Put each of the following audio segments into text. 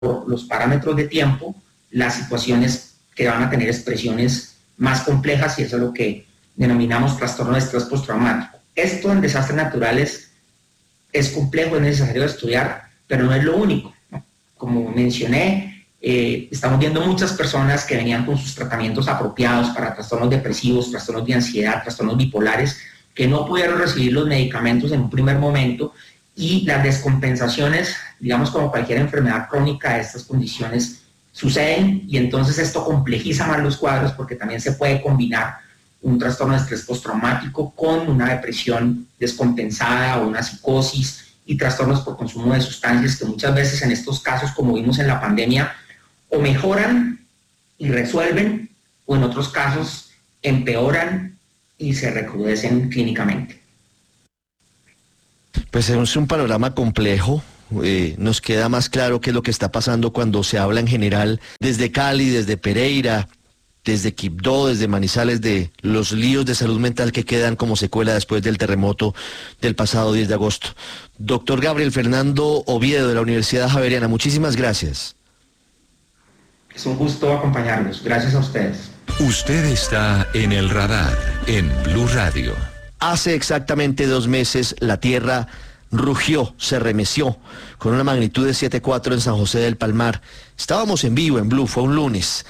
los parámetros de tiempo, las situaciones que van a tener expresiones más complejas, y eso es lo que denominamos trastorno de estrés postraumático. Esto en desastres naturales es complejo, es necesario estudiar, pero no es lo único, ¿no? Como mencioné, estamos viendo muchas personas que venían con sus tratamientos apropiados para trastornos depresivos, trastornos de ansiedad, trastornos bipolares, que no pudieron recibir los medicamentos en un primer momento, y las descompensaciones, digamos como cualquier enfermedad crónica de estas condiciones, suceden, y entonces esto complejiza más los cuadros, porque también se puede combinar un trastorno de estrés postraumático con una depresión descompensada o una psicosis, y trastornos por consumo de sustancias que muchas veces en estos casos, como vimos en la pandemia, o mejoran y resuelven, o en otros casos empeoran y se recrudecen clínicamente. Pues es un panorama complejo. Nos queda más claro qué es lo que está pasando cuando se habla en general desde Cali, desde Pereira, desde Quibdó, desde Manizales, de los líos de salud mental que quedan como secuela después del terremoto del pasado 10 de agosto. Doctor Gabriel Fernando Oviedo, de la Universidad Javeriana, muchísimas gracias. Es un gusto acompañarlos. Gracias a ustedes. Usted está en el radar en Blue Radio. Hace exactamente 2 meses la tierra rugió, se remeció con una magnitud de 7.4 en San José del Palmar. Estábamos en vivo en Blue, fue un lunes,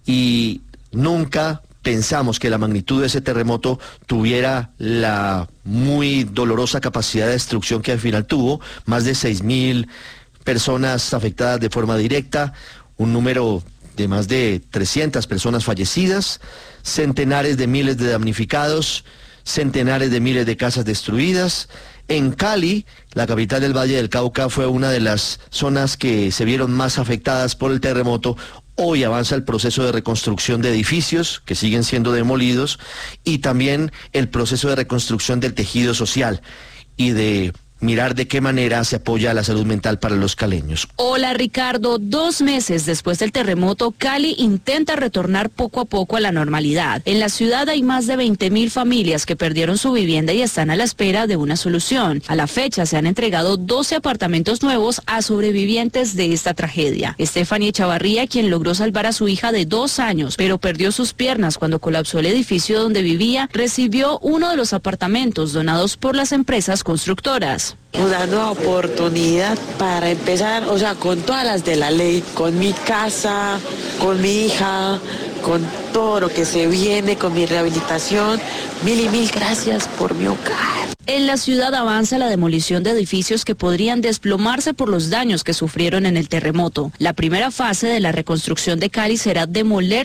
y nunca pensamos que la magnitud de ese terremoto tuviera la muy dolorosa capacidad de destrucción que al final tuvo. Más de 6.000 personas afectadas de forma directa, un número de más de 300 personas fallecidas, centenares de miles de damnificados, centenares de miles de casas destruidas. En Cali, la capital del Valle del Cauca, fue una de las zonas que se vieron más afectadas por el terremoto. Hoy avanza el proceso de reconstrucción de edificios que siguen siendo demolidos, y también el proceso de reconstrucción del tejido social y de mirar de qué manera se apoya la salud mental para los caleños. Hola Ricardo, 2 meses después del terremoto, Cali intenta retornar poco a poco a la normalidad. En la ciudad hay más de 20.000 familias que perdieron su vivienda y están a la espera de una solución. A la fecha se han entregado 12 apartamentos nuevos a sobrevivientes de esta tragedia. Estefania Chavarría, quien logró salvar a su hija de 2 años, pero perdió sus piernas cuando colapsó el edificio donde vivía, recibió uno de los apartamentos donados por las empresas constructoras. Una nueva oportunidad para empezar, o sea, con todas las de la ley, con mi casa, con mi hija, con todo lo que se viene, con mi rehabilitación. Mil y mil gracias por mi hogar. En la ciudad avanza la demolición de edificios que podrían desplomarse por los daños que sufrieron en el terremoto. La primera fase de la reconstrucción de Cali será demoler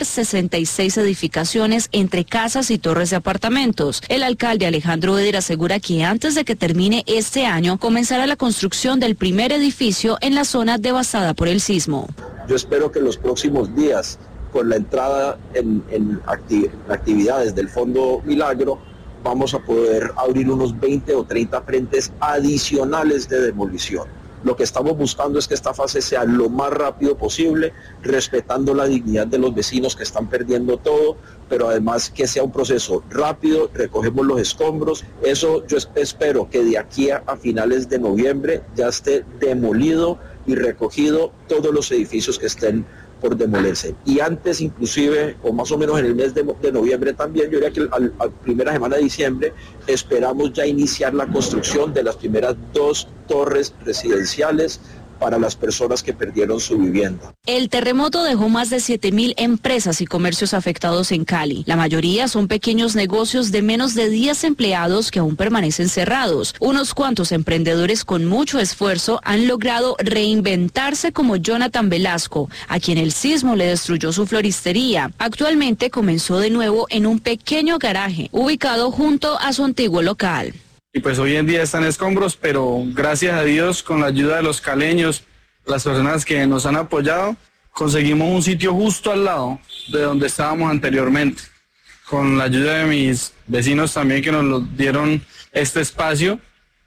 66 edificaciones entre casas y torres de apartamentos. El alcalde Alejandro Eder asegura que antes de que termine este año comenzará la construcción del primer edificio en la zona devastada por el sismo. Yo espero que en los próximos días, con la entrada en actividades del Fondo Milagro, vamos a poder abrir unos 20 o 30 frentes adicionales de demolición. Lo que estamos buscando es que esta fase sea lo más rápido posible, respetando la dignidad de los vecinos que están perdiendo todo, pero además que sea un proceso rápido, recogemos los escombros. Eso yo espero que de aquí a finales de noviembre ya esté demolido y recogido todos los edificios que estén por demolerse. Y antes inclusive, o más o menos en el mes de noviembre también, yo diría que a la primera semana de diciembre, esperamos ya iniciar la construcción de las primeras 2 torres residenciales para las personas que perdieron su vivienda. El terremoto dejó más de 7.000 empresas y comercios afectados en Cali. La mayoría son pequeños negocios de menos de 10 empleados que aún permanecen cerrados. Unos cuantos emprendedores con mucho esfuerzo han logrado reinventarse, como Jonathan Velasco, a quien el sismo le destruyó su floristería. Actualmente comenzó de nuevo en un pequeño garaje ubicado junto a su antiguo local. Y pues hoy en día están escombros, pero gracias a Dios, con la ayuda de los caleños, las personas que nos han apoyado, conseguimos un sitio justo al lado de donde estábamos anteriormente. Con la ayuda de mis vecinos también, que nos dieron este espacio,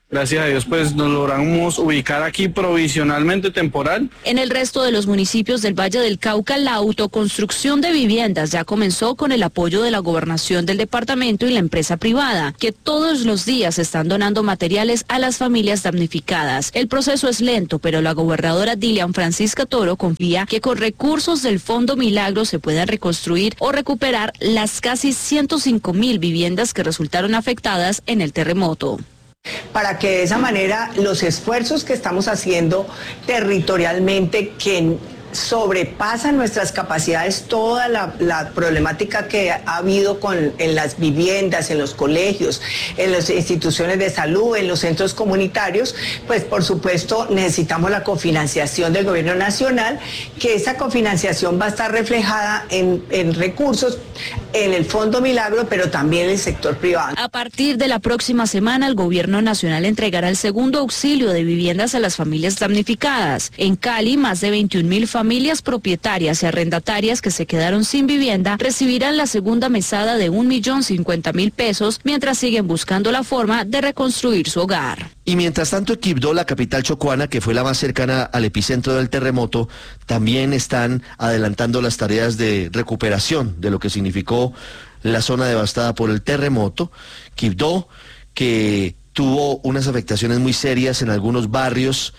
Gracias a Dios pues nos logramos ubicar aquí provisionalmente temporal. En el resto de los municipios del Valle del Cauca, la autoconstrucción de viviendas ya comenzó con el apoyo de la gobernación del departamento y la empresa privada, que todos los días están donando materiales a las familias damnificadas. El proceso es lento, pero la gobernadora Dilian Francisca Toro confía que con recursos del Fondo Milagro se pueda reconstruir o recuperar las casi 105.000 viviendas que resultaron afectadas en el terremoto. Para que de esa manera los esfuerzos que estamos haciendo territorialmente, que sobrepasan nuestras capacidades, toda la problemática que ha habido en las viviendas, en los colegios, en las instituciones de salud, en los centros comunitarios, pues por supuesto necesitamos la cofinanciación del gobierno nacional, que esa cofinanciación va a estar reflejada en recursos en el Fondo Milagro, pero también en el sector privado. A partir de la próxima semana, el gobierno nacional entregará el segundo auxilio de viviendas a las familias damnificadas. En Cali, más de 21.000 familias propietarias y arrendatarias que se quedaron sin vivienda recibirán la segunda mesada de 1.050.000 pesos mientras siguen buscando la forma de reconstruir su hogar. Y mientras tanto, en Quibdó, la capital chocuana, que fue la más cercana al epicentro del terremoto, también están adelantando las tareas de recuperación de lo que significó la zona devastada por el terremoto. Quibdó, que tuvo unas afectaciones muy serias en algunos barrios,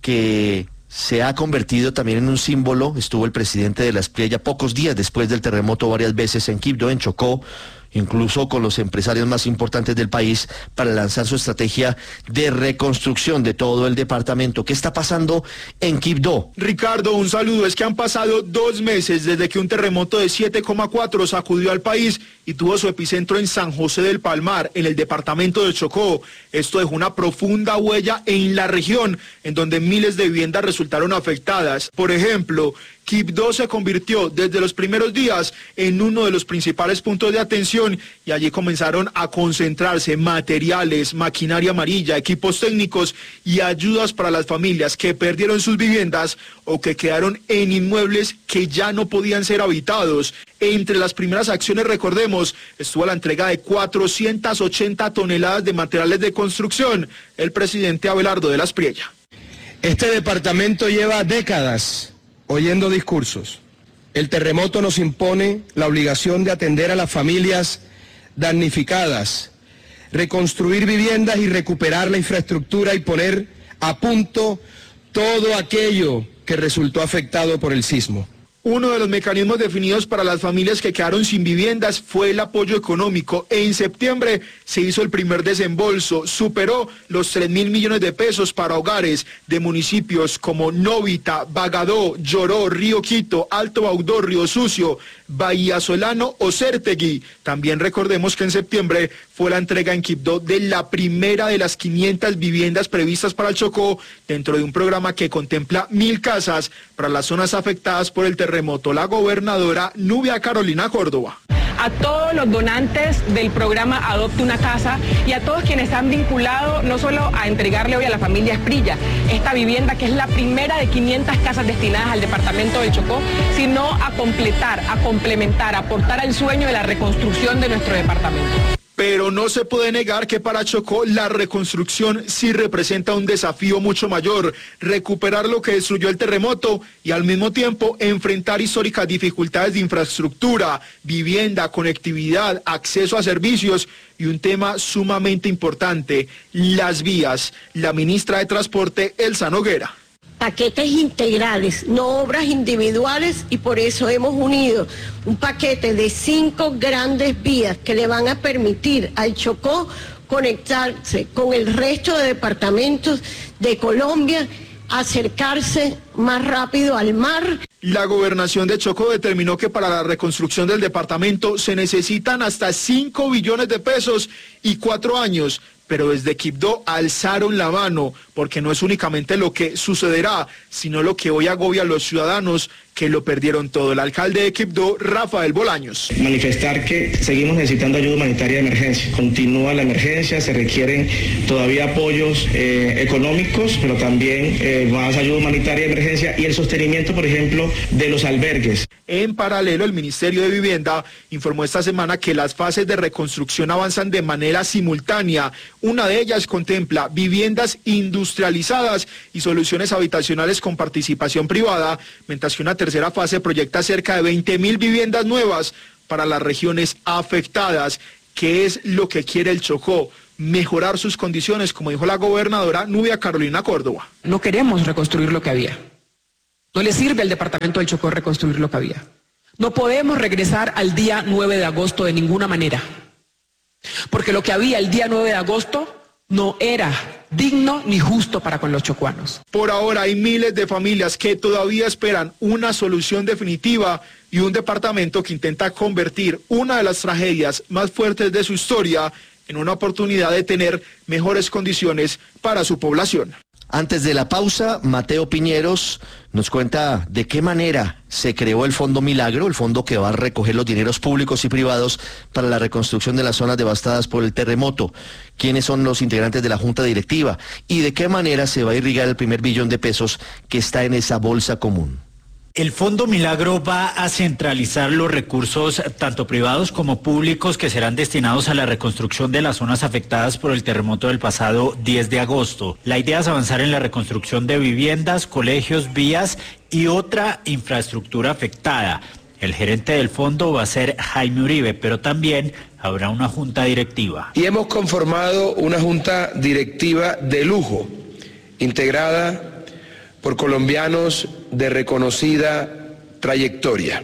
que se ha convertido también en un símbolo. Estuvo el presidente de la Espriella pocos días después del terremoto varias veces en Quibdó, en Chocó, incluso con los empresarios más importantes del país, para lanzar su estrategia de reconstrucción de todo el departamento. ¿Qué está pasando en Quibdó? Ricardo, un saludo. Es que han pasado 2 meses desde que un terremoto de 7,4 sacudió al país y tuvo su epicentro en San José del Palmar, en el departamento de Chocó. Esto dejó una profunda huella en la región, en donde miles de viviendas resultaron afectadas. Por ejemplo, Quibdó se convirtió desde los primeros días en uno de los principales puntos de atención y allí comenzaron a concentrarse materiales, maquinaria amarilla, equipos técnicos y ayudas para las familias que perdieron sus viviendas o que quedaron en inmuebles que ya no podían ser habitados. Entre las primeras acciones, recordemos, estuvo la entrega de 480 toneladas de materiales de construcción. El presidente Abelardo de la Espriella. Este departamento lleva décadas oyendo discursos. El terremoto nos impone la obligación de atender a las familias damnificadas, reconstruir viviendas y recuperar la infraestructura y poner a punto todo aquello que resultó afectado por el sismo. Uno de los mecanismos definidos para las familias que quedaron sin viviendas fue el apoyo económico. En septiembre se hizo el primer desembolso, superó los 3.000 millones de pesos para hogares de municipios como Novita, Bagadó, Lloró, Río Quito, Alto Baudó, Río Sucio, Bahía Solano o Cértegui. También recordemos que en septiembre fue la entrega en Quibdó de la primera de las 500 viviendas previstas para el Chocó, dentro de un programa que contempla 1.000 casas para las zonas afectadas por el terremoto. La gobernadora Nubia Carolina Córdoba. A todos los donantes del programa Adopte una Casa y a todos quienes han vinculado no solo a entregarle hoy a la familia Espriella esta vivienda, que es la primera de 500 casas destinadas al departamento del Chocó, sino a completar, a complementar, a aportar al sueño de la reconstrucción de nuestro departamento. Pero no se puede negar que para Chocó la reconstrucción sí representa un desafío mucho mayor: recuperar lo que destruyó el terremoto y al mismo tiempo enfrentar históricas dificultades de infraestructura, vivienda, conectividad, acceso a servicios y un tema sumamente importante, las vías. La ministra de Transporte, Elsa Noguera. Paquetes integrales, no obras individuales, y por eso hemos unido un paquete de 5 grandes vías que le van a permitir al Chocó conectarse con el resto de departamentos de Colombia, acercarse más rápido al mar. La gobernación de Chocó determinó que para la reconstrucción del departamento se necesitan hasta 5 billones de pesos y 4 años. Pero desde Quibdó alzaron la mano, porque no es únicamente lo que sucederá, sino lo que hoy agobia a los ciudadanos que lo perdieron todo. El alcalde de Quibdó, Rafael Bolaños. Manifestar que seguimos necesitando ayuda humanitaria de emergencia. Continúa la emergencia, se requieren todavía apoyos económicos, pero también más ayuda humanitaria de emergencia y el sostenimiento, por ejemplo, de los albergues. En paralelo, el Ministerio de Vivienda informó esta semana que las fases de reconstrucción avanzan de manera simultánea. Una de ellas contempla viviendas industrializadas y soluciones habitacionales con participación privada, mientras que una tercera fase proyecta cerca de 20.000 viviendas nuevas para las regiones afectadas. ¿Qué es lo que quiere el Chocó? Mejorar sus condiciones, como dijo la gobernadora Nubia Carolina Córdoba. No queremos reconstruir lo que había. No le sirve al departamento del Chocó reconstruir lo que había. No podemos regresar al día 9 de agosto de ninguna manera. Porque lo que había el día 9 de agosto no era digno ni justo para con los chocuanos. Por ahora hay miles de familias que todavía esperan una solución definitiva y un departamento que intenta convertir una de las tragedias más fuertes de su historia en una oportunidad de tener mejores condiciones para su población. Antes de la pausa, Mateo Piñeros nos cuenta de qué manera se creó el Fondo Milagro, el fondo que va a recoger los dineros públicos y privados para la reconstrucción de las zonas devastadas por el terremoto, quiénes son los integrantes de la Junta Directiva y de qué manera se va a irrigar el primer billón de pesos que está en esa bolsa común. El Fondo Milagro va a centralizar los recursos tanto privados como públicos que serán destinados a la reconstrucción de las zonas afectadas por el terremoto del pasado 10 de agosto. La idea es avanzar en la reconstrucción de viviendas, colegios, vías y otra infraestructura afectada. El gerente del fondo va a ser Jaime Uribe, pero también habrá una junta directiva. Y hemos conformado una junta directiva de lujo, integrada por colombianos de reconocida trayectoria.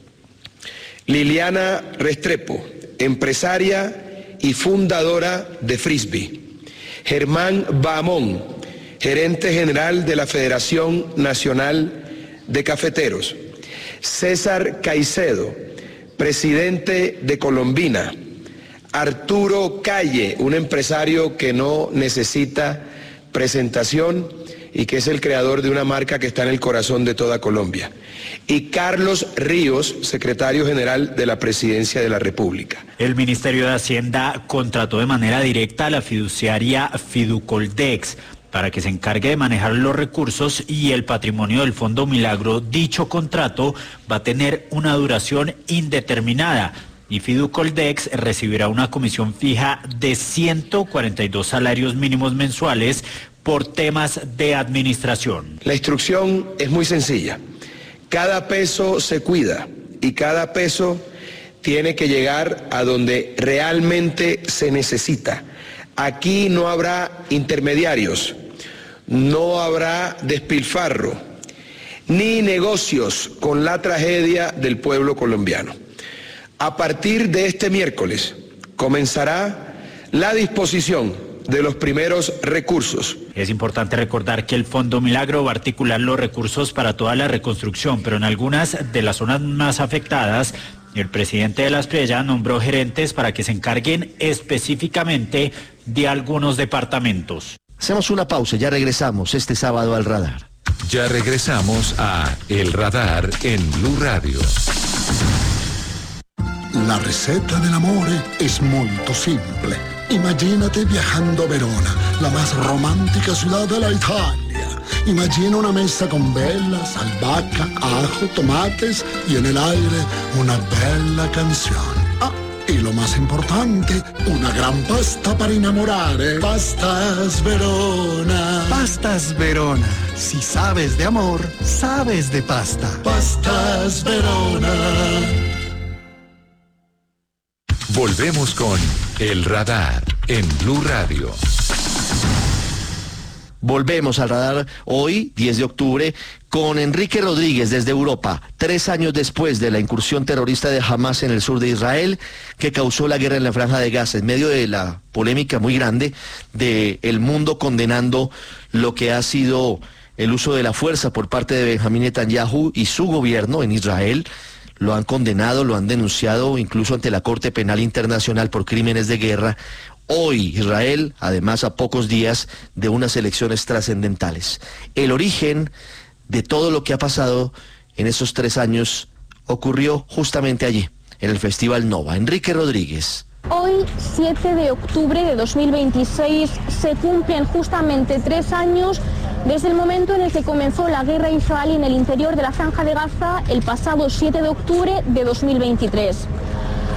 Liliana Restrepo, empresaria y fundadora de Frisbee. Germán Bahamón, gerente general de la Federación Nacional de Cafeteros. César Caicedo, presidente de Colombina. Arturo Calle, un empresario que no necesita presentación y que es el creador de una marca que está en el corazón de toda Colombia. Y Carlos Ríos, secretario general de la Presidencia de la República. El Ministerio de Hacienda contrató de manera directa a la fiduciaria Fiducoldex para que se encargue de manejar los recursos y el patrimonio del Fondo Milagro. Dicho contrato va a tener una duración indeterminada y Fiducoldex recibirá una comisión fija de 142 salarios mínimos mensuales por temas de administración. La instrucción es muy sencilla. Cada peso se cuida y cada peso tiene que llegar a donde realmente se necesita. Aquí no habrá intermediarios, no habrá despilfarro, ni negocios con la tragedia del pueblo colombiano. A partir de este miércoles comenzará la disposición de los primeros recursos. Es importante recordar que el Fondo Milagro va a articular los recursos para toda la reconstrucción, pero en algunas de las zonas más afectadas, el presidente de la Espriella nombró gerentes para que se encarguen específicamente de algunos departamentos. Hacemos una pausa, ya regresamos este sábado al Radar. Ya regresamos a El Radar en Blue Radio. La ricetta dell'amore es molto simple. Imagínate viajando a Verona, la más romántica ciudad de la Italia. Imagina una mesa con velas, albahaca, ajo, tomates y en el aire una bella canción. Ah, y lo más importante, una gran pasta para enamorare. Pastas Verona. Pastas Verona. Si sabes de amor, sabes de pasta. Pastas Verona. Volvemos con El Radar en Blue Radio. Volvemos al Radar hoy, 10 de octubre, con Enrique Rodríguez desde Europa, 3 años después de la incursión terrorista de Hamas en el sur de Israel, que causó la guerra en la Franja de Gaza, en medio de la polémica muy grande del mundo condenando lo que ha sido el uso de la fuerza por parte de Benjamín Netanyahu y su gobierno en Israel. Lo han condenado, lo han denunciado incluso ante la Corte Penal Internacional por crímenes de guerra. Hoy Israel, además a pocos días de unas elecciones trascendentales. El origen de todo lo que ha pasado en esos 3 años ocurrió justamente allí, en el Festival Nova. Enrique Rodríguez. Hoy, 7 de octubre de 2026, se cumplen justamente 3 años desde el momento en el que comenzó la guerra israelí en el interior de la Franja de Gaza el pasado 7 de octubre de 2023.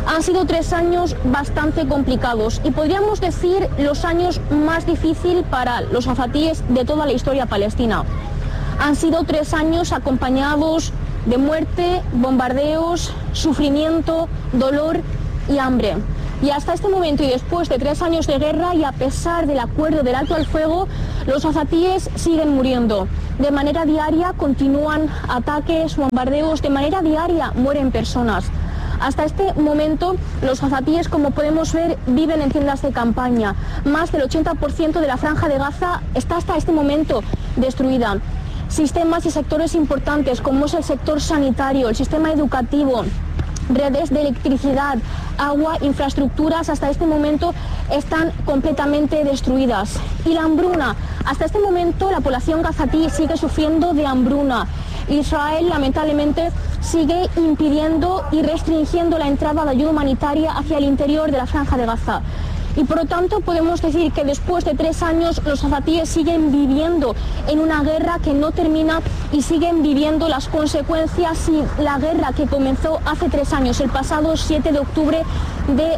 Han sido 3 años bastante complicados y podríamos decir los años más difíciles para los azatíes de toda la historia palestina. Han sido 3 años acompañados de muerte, bombardeos, sufrimiento, dolor y hambre. Y hasta este momento, y después de 3 años de guerra, y a pesar del acuerdo del alto al fuego, los azatíes siguen muriendo. De manera diaria continúan ataques, bombardeos, de manera diaria mueren personas. Hasta este momento, los azatíes, como podemos ver, viven en tiendas de campaña. Más del 80% de la franja de Gaza está hasta este momento destruida. Sistemas y sectores importantes, como es el sector sanitario, el sistema educativo, redes de electricidad, agua, infraestructuras, hasta este momento están completamente destruidas. Y la hambruna, hasta este momento la población gazatí sigue sufriendo de hambruna. Israel lamentablemente sigue impidiendo y restringiendo la entrada de ayuda humanitaria hacia el interior de la franja de Gaza. Y por lo tanto podemos decir que después de 3 años los azatíes siguen viviendo en una guerra que no termina y siguen viviendo las consecuencias y la guerra que comenzó hace 3 años, el pasado 7 de octubre de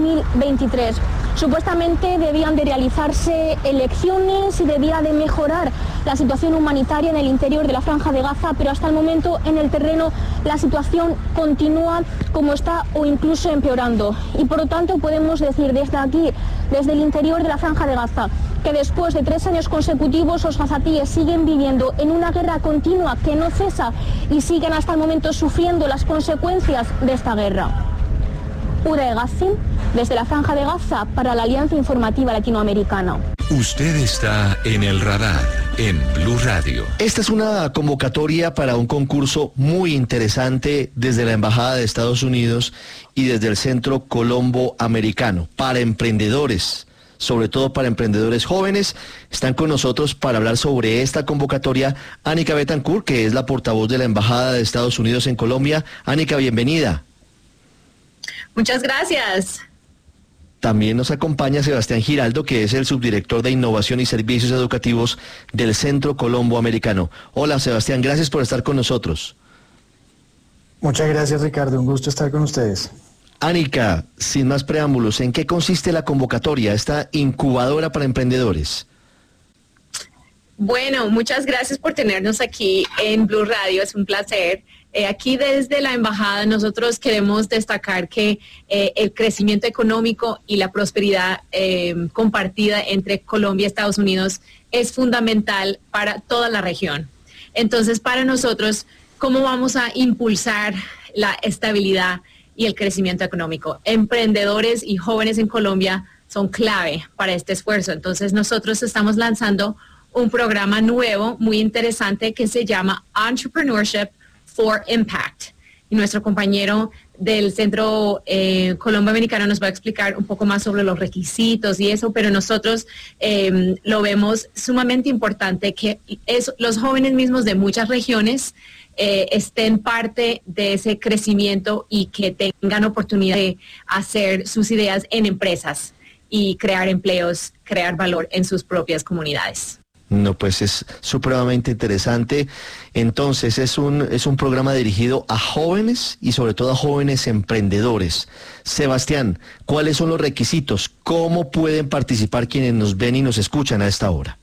2023. Supuestamente debían de realizarse elecciones y debía de mejorar la situación humanitaria en el interior de la franja de Gaza, pero hasta el momento en el terreno la situación continúa como está o incluso empeorando. Y por lo tanto podemos decir desde aquí, desde el interior de la franja de Gaza, que después de 3 años consecutivos los gazatíes siguen viviendo en una guerra continua que no cesa y siguen hasta el momento sufriendo las consecuencias de esta guerra. Uday Gassim, desde la franja de Gaza para la Alianza Informativa Latinoamericana. Usted está en el radar en Blue Radio. Esta es una convocatoria para un concurso muy interesante desde la Embajada de Estados Unidos y desde el Centro Colombo Americano para emprendedores, sobre todo para emprendedores jóvenes. Están con nosotros para hablar sobre esta convocatoria Anika Betancourt, que es la portavoz de la Embajada de Estados Unidos en Colombia. Anika, bienvenida. Muchas gracias. También nos acompaña Sebastián Giraldo, que es el subdirector de Innovación y Servicios Educativos del Centro Colombo Americano. Hola Sebastián, gracias por estar con nosotros. Muchas gracias Ricardo, un gusto estar con ustedes. Anika, sin más preámbulos, ¿en qué consiste la convocatoria, esta incubadora para emprendedores? Bueno, muchas gracias por tenernos aquí en Blue Radio, es un placer. Aquí desde la Embajada nosotros queremos destacar que el crecimiento económico y la prosperidad compartida entre Colombia y Estados Unidos es fundamental para toda la región. Entonces, para nosotros, ¿cómo vamos a impulsar la estabilidad y el crecimiento económico? Emprendedores y jóvenes en Colombia son clave para este esfuerzo. Entonces, nosotros estamos lanzando un programa nuevo, muy interesante, que se llama Entrepreneurship for Impact. Y nuestro compañero del Centro Colombo Americano nos va a explicar un poco más sobre los requisitos y eso, pero nosotros lo vemos sumamente importante que los jóvenes mismos de muchas regiones estén parte de ese crecimiento y que tengan oportunidad de hacer sus ideas en empresas y crear empleos, crear valor en sus propias comunidades. No, pues es supremamente interesante. Entonces es un programa dirigido a jóvenes y sobre todo a jóvenes emprendedores. Sebastián, ¿cuáles son los requisitos? ¿Cómo pueden participar quienes nos ven y nos escuchan a esta hora?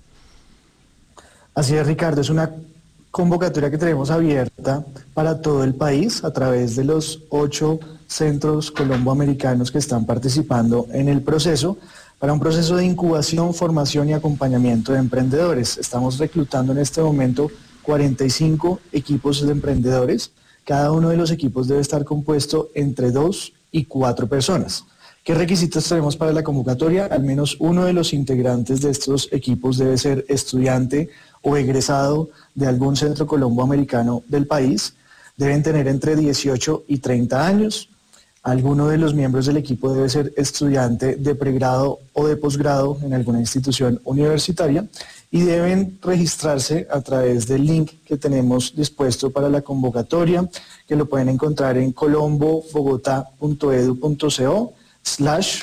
Así es, Ricardo, es una convocatoria que tenemos abierta para todo el país a través de los 8 centros colomboamericanos que están participando en el proceso, para un proceso de incubación, formación y acompañamiento de emprendedores. Estamos reclutando en este momento 45 equipos de emprendedores. Cada uno de los equipos debe estar compuesto entre 2 y 4 personas. ¿Qué requisitos tenemos para la convocatoria? Al menos uno de los integrantes de estos equipos debe ser estudiante o egresado de algún centro colomboamericano del país. Deben tener entre 18 y 30 años. Alguno de los miembros del equipo debe ser estudiante de pregrado o de posgrado en alguna institución universitaria y deben registrarse a través del link que tenemos dispuesto para la convocatoria, que lo pueden encontrar en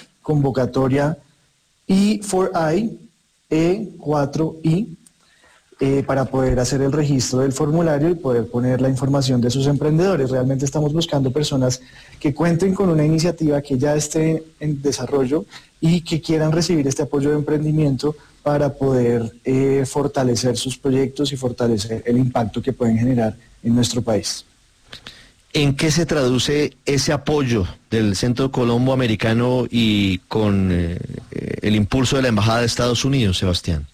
colombobogotá.edu.co/convocatoria E4I. para poder hacer el registro del formulario y poder poner la información de sus emprendedores. Realmente estamos buscando personas que cuenten con una iniciativa que ya esté en desarrollo y que quieran recibir este apoyo de emprendimiento para poder fortalecer sus proyectos y fortalecer el impacto que pueden generar en nuestro país. ¿En qué se traduce ese apoyo del Centro Colombo Americano y con el impulso de la Embajada de Estados Unidos, Sebastián?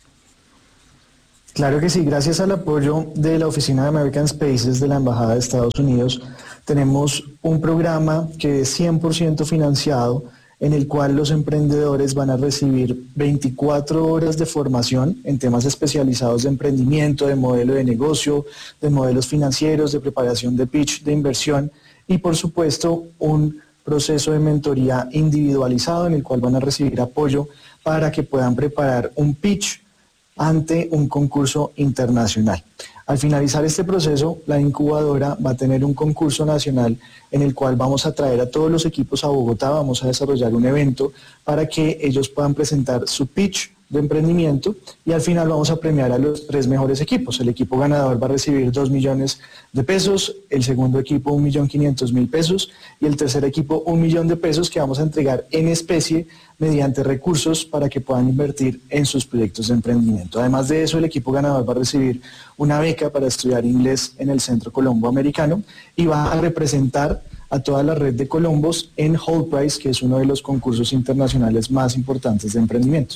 Claro que sí, gracias al apoyo de la Oficina de American Spaces de la Embajada de Estados Unidos, tenemos un programa que es 100% financiado, en el cual los emprendedores van a recibir 24 horas de formación en temas especializados de emprendimiento, de modelo de negocio, de modelos financieros, de preparación de pitch, de inversión y por supuesto un proceso de mentoría individualizado en el cual van a recibir apoyo para que puedan preparar un pitch ante un concurso internacional. Al finalizar este proceso, la incubadora va a tener un concurso nacional en el cual vamos a traer a todos los equipos a Bogotá, vamos a desarrollar un evento para que ellos puedan presentar su pitch de emprendimiento y al final vamos a premiar a los 3 mejores equipos. El equipo ganador va a recibir 2 millones de pesos, el segundo equipo 1.500.000 pesos y el tercer equipo 1 millón de pesos que vamos a entregar en especie mediante recursos para que puedan invertir en sus proyectos de emprendimiento. Además de eso, el equipo ganador va a recibir una beca para estudiar inglés en el Centro Colombo Americano y va a representar a toda la red de Colombos en Whole Price, que es uno de los concursos internacionales más importantes de emprendimiento.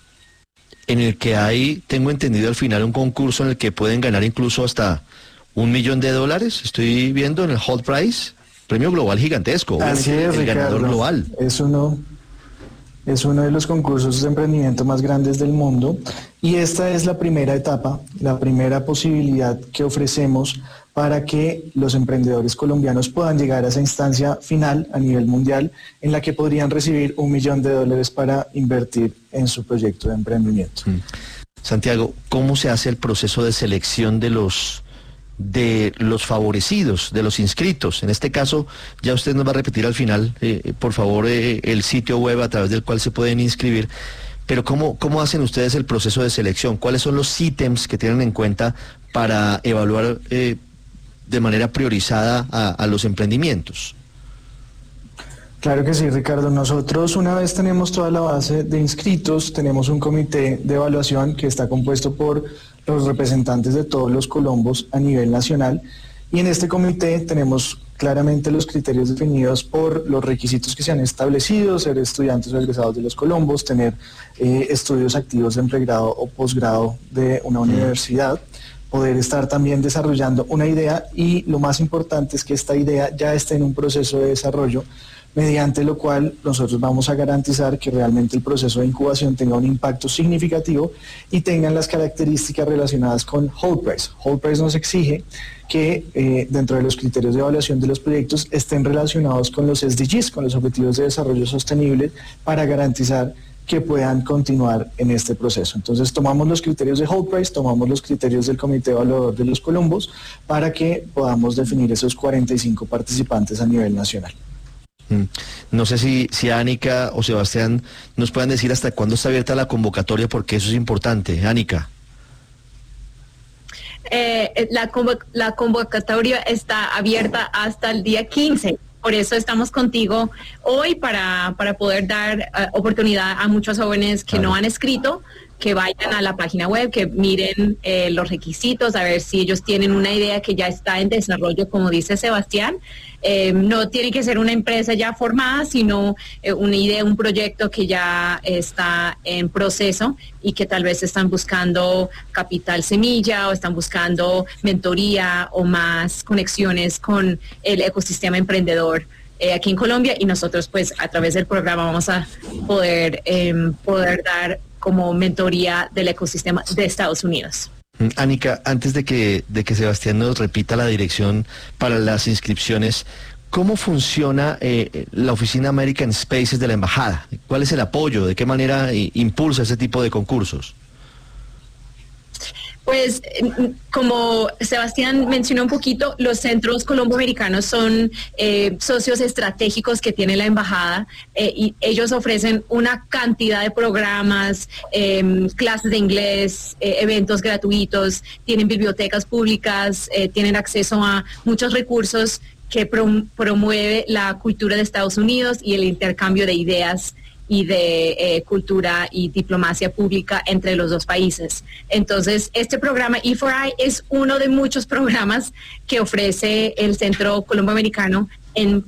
En el que hay, tengo entendido al final, un concurso en el que pueden ganar incluso hasta $1 millón. Estoy viendo en el Whole Price, premio global gigantesco. Así es, el Ricardo, ganador global. Es uno de los concursos de emprendimiento más grandes del mundo y esta es la primera etapa, la primera posibilidad que ofrecemos para que los emprendedores colombianos puedan llegar a esa instancia final a nivel mundial en la que podrían recibir $1 millón para invertir en su proyecto de emprendimiento. Santiago, ¿cómo se hace el proceso de selección de los favorecidos, de los inscritos? En este caso, ya usted nos va a repetir al final, por favor, el sitio web a través del cual se pueden inscribir, pero ¿cómo hacen ustedes el proceso de selección? ¿Cuáles son los ítems que tienen en cuenta para evaluar de manera priorizada a los emprendimientos? Claro que sí, Ricardo. Nosotros, una vez tenemos toda la base de inscritos, tenemos un comité de evaluación que está compuesto por los representantes de todos los Colombos a nivel nacional y en este comité tenemos claramente los criterios definidos por los requisitos que se han establecido, ser estudiantes o egresados de los Colombos, tener estudios activos de pregrado o posgrado de una universidad, poder estar también desarrollando una idea y lo más importante es que esta idea ya esté en un proceso de desarrollo mediante lo cual nosotros vamos a garantizar que realmente el proceso de incubación tenga un impacto significativo y tengan las características relacionadas con Whole Price. Whole Price nos exige que dentro de los criterios de evaluación de los proyectos estén relacionados con los SDGs, con los Objetivos de Desarrollo Sostenible, para garantizar que puedan continuar en este proceso. Entonces tomamos los criterios de Whole Price, tomamos los criterios del Comité Evaluador de los Colombos para que podamos definir esos 45 participantes a nivel nacional. No sé si Ánica o Sebastián nos puedan decir hasta cuándo está abierta la convocatoria, porque eso es importante. Ánica. La convocatoria está abierta hasta el día 15. Por eso estamos contigo hoy para poder dar oportunidad a muchos jóvenes que no han escrito, que vayan a la página web, que miren los requisitos, a ver si ellos tienen una idea que ya está en desarrollo, como dice Sebastián. No tiene que ser una empresa ya formada, sino una idea, un proyecto que ya está en proceso y que tal vez están buscando capital semilla o están buscando mentoría o más conexiones con el ecosistema emprendedor aquí en Colombia, y nosotros pues a través del programa vamos a poder dar como mentoría del ecosistema de Estados Unidos. Ánica, antes de que Sebastián nos repita la dirección para las inscripciones, ¿cómo funciona la oficina American Spaces de la Embajada? ¿Cuál es el apoyo? ¿De qué manera impulsa ese tipo de concursos? Pues como Sebastián mencionó un poquito, los centros colomboamericanos son socios estratégicos que tiene la embajada y ellos ofrecen una cantidad de programas, clases de inglés, eventos gratuitos, tienen bibliotecas públicas, tienen acceso a muchos recursos que promueve la cultura de Estados Unidos y el intercambio de ideas y de cultura y diplomacia pública entre los dos países. Entonces, este programa E4I es uno de muchos programas que ofrece el Centro Colomboamericano en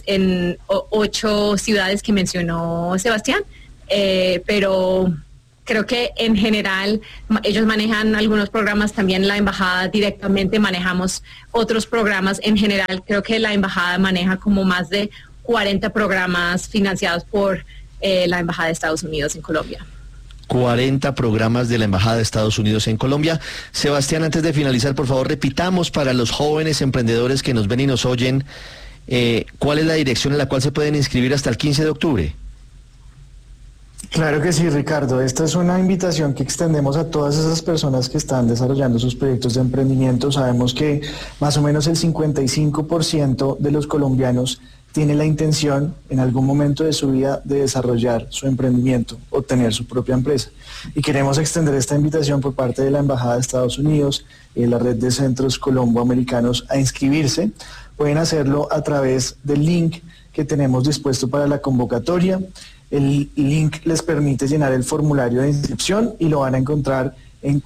8 ciudades que mencionó Sebastián, pero creo que en general ellos manejan algunos programas, también la embajada directamente manejamos otros programas. En general, creo que la embajada maneja como más de 40 programas financiados por la Embajada de Estados Unidos en Colombia. 40 programas de la Embajada de Estados Unidos en Colombia. Sebastián, antes de finalizar, por favor, repitamos para los jóvenes emprendedores que nos ven y nos oyen, ¿cuál es la dirección en la cual se pueden inscribir hasta el 15 de octubre? Claro que sí, Ricardo. Esta es una invitación que extendemos a todas esas personas que están desarrollando sus proyectos de emprendimiento. Sabemos que más o menos el 55% de los colombianos tiene la intención en algún momento de su vida de desarrollar su emprendimiento o tener su propia empresa. Y queremos extender esta invitación por parte de la Embajada de Estados Unidos y de la red de centros colomboamericanos a inscribirse. Pueden hacerlo a través del link que tenemos dispuesto para la convocatoria. El link les permite llenar el formulario de inscripción y lo van a encontrar en